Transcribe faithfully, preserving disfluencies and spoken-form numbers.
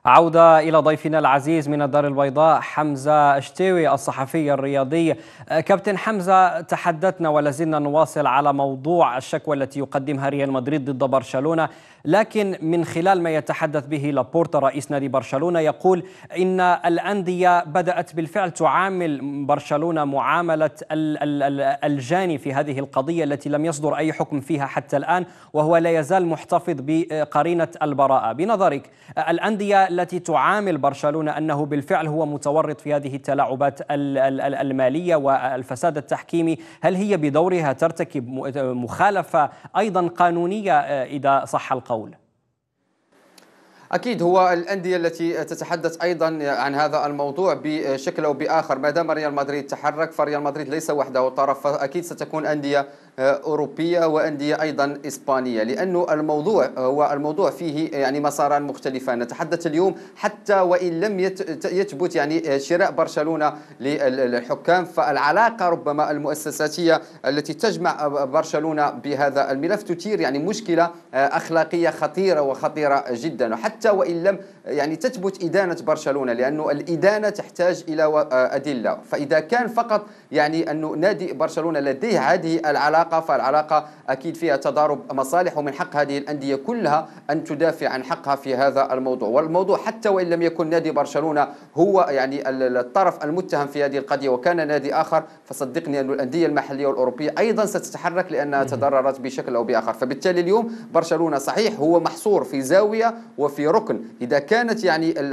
عودة إلى ضيفنا العزيز من الدار البيضاء حمزة شتيوي الصحفي الرياضي. كابتن حمزة، تحدثنا ولا زلنا نواصل على موضوع الشكوى التي يقدمها ريال مدريد ضد برشلونة، لكن من خلال ما يتحدث به لابورتا رئيس نادي برشلونة يقول إن الأندية بدأت بالفعل تعامل برشلونة معاملة الجاني في هذه القضية التي لم يصدر أي حكم فيها حتى الآن، وهو لا يزال محتفظ بقرينة البراءة. بنظرك الأندية التي تعامل برشلونة أنه بالفعل هو متورط في هذه التلاعبات المالية والفساد التحكيمي، هل هي بدورها ترتكب مخالفة أيضا قانونية إذا صح القول؟ أكيد هو الأندية التي تتحدث أيضا عن هذا الموضوع بشكل أو بآخر. ما دام ريال مدريد تحرك فريال مدريد ليس وحده طرف، فأكيد ستكون أندية أوروبية وأندية أيضا إسبانية، لأنه الموضوع هو الموضوع فيه يعني مساران مختلفان. نتحدث اليوم حتى وإن لم يثبت يعني شراء برشلونة للحكام، فالعلاقة ربما المؤسساتية التي تجمع برشلونة بهذا الملف تثير يعني مشكلة أخلاقية خطيرة وخطيرة جدا، حتى وإن لم يعني تثبت إدانة برشلونة، لأنه الإدانة تحتاج إلى أدلة. فإذا كان فقط يعني أنه نادي برشلونة لديه هذه العلاقة، فالعلاقة أكيد فيها تضارب مصالح، ومن حق هذه الأندية كلها أن تدافع عن حقها في هذا الموضوع. والموضوع حتى وإن لم يكن نادي برشلونة هو يعني الطرف المتهم في هذه القضية وكان نادي آخر، فصدقني أن الأندية المحلية والأوروبية أيضا ستتحرك لأنها تضررت بشكل أو بآخر. فبالتالي اليوم برشلونة صحيح هو محصور في زاوية وفي ركن. إذا كانت يعني